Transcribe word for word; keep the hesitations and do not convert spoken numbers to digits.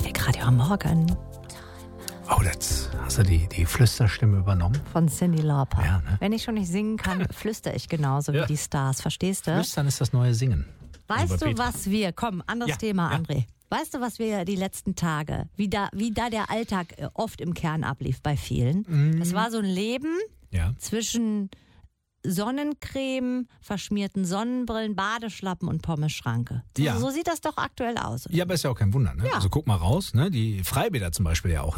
Hitweg Radio am Morgen. Oh, jetzt hast du die, die Flüsterstimme übernommen. Von Cyndi Lauper. Ja, ne? Wenn ich schon nicht singen kann, flüster ich genauso Ja. wie die Stars. Verstehst du? Flüstern ist das neue Singen. Weißt Also bei du, Petra. was wir, komm, anderes Ja, Thema, ja. André. Weißt du, was wir die letzten Tage, wie da, wie da der Alltag äh, oft im Kern ablief bei vielen? Mhm. Das war so ein Leben Ja. zwischen Sonnencreme, verschmierten Sonnenbrillen, Badeschlappen und Pommeschranke. So, Ja. so sieht das doch aktuell aus. Ja, aber ist ja auch kein Wunder. Ne? Ja. Also guck mal raus, ne? Die Freibäder zum Beispiel ja auch.